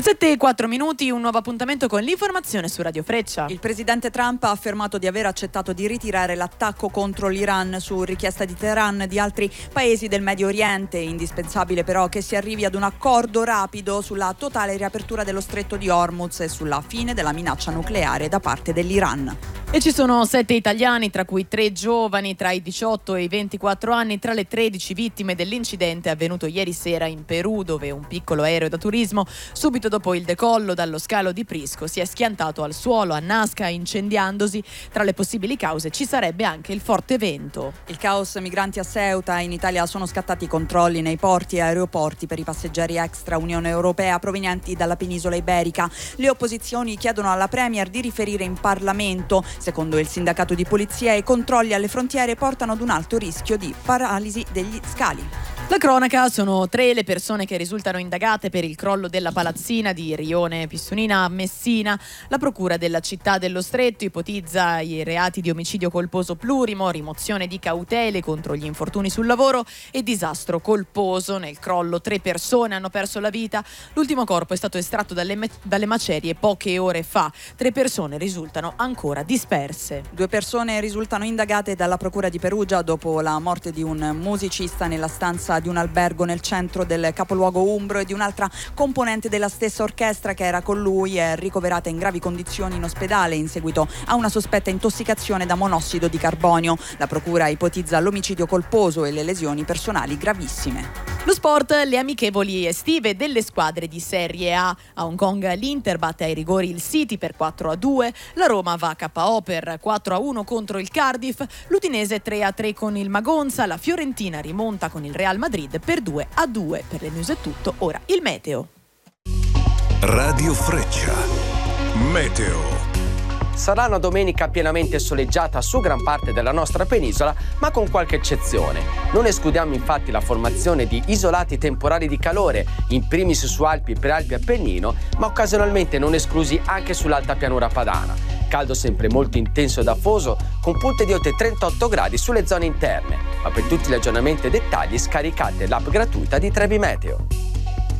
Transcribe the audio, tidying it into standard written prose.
7:04, un nuovo appuntamento con l'informazione su Radio Freccia. Il presidente Trump ha affermato di aver accettato di ritirare l'attacco contro l'Iran su richiesta di Teheran e di altri paesi del Medio Oriente. Indispensabile però che si arrivi ad un accordo rapido sulla totale riapertura dello stretto di Hormuz e sulla fine della minaccia nucleare da parte dell'Iran. E ci sono 7 italiani, tra cui 3 giovani tra i 18 e i 24 anni, tra le 13 vittime dell'incidente avvenuto ieri sera in Perù, dove un piccolo aereo da turismo, subito dopo il decollo dallo scalo di Prisco, si è schiantato al suolo a Nasca incendiandosi. Tra le possibili cause ci sarebbe anche il forte vento. Il caos migranti a Ceuta. In Italia sono scattati controlli nei porti e aeroporti per i passeggeri extra Unione Europea provenienti dalla penisola iberica. Le opposizioni chiedono alla Premier di riferire in Parlamento. Secondo il sindacato di polizia, i controlli alle frontiere portano ad un alto rischio di paralisi degli scali. La cronaca: sono 3 le persone che risultano indagate per il crollo della palazzina di Rione Pissunina a Messina. La procura della città dello Stretto ipotizza i reati di omicidio colposo plurimo, rimozione di cautele contro gli infortuni sul lavoro e disastro colposo. Nel crollo 3 persone hanno perso la vita. L'ultimo corpo è stato estratto dalle macerie poche ore fa. 3 persone risultano ancora disperse. 2 persone risultano indagate dalla procura di Perugia dopo la morte di un musicista nella stanza di un albergo nel centro del capoluogo umbro e di un'altra componente della stessa orchestra che era con lui è ricoverata in gravi condizioni in ospedale in seguito a una sospetta intossicazione da monossido di carbonio. La procura ipotizza l'omicidio colposo e le lesioni personali gravissime. Lo sport: le amichevoli estive delle squadre di Serie A. A Hong Kong l'Inter batte ai rigori il City per 4-2, la Roma va KO per 4-1 contro il Cardiff, l'Udinese 3-3 con il Magonza, la Fiorentina rimonta con il Real Madrid per 2-2. Per le news è tutto, ora il meteo. Radio Freccia. Meteo. Sarà una domenica pienamente soleggiata su gran parte della nostra penisola, ma con qualche eccezione. Non escludiamo infatti la formazione di isolati temporali di calore, in primis su Alpi, Prealpi e Appennino, ma occasionalmente non esclusi anche sull'alta pianura padana. Caldo sempre molto intenso ed afoso, con punte di oltre 38 gradi sulle zone interne. Ma per tutti gli aggiornamenti e dettagli scaricate l'app gratuita di Trebi Meteo.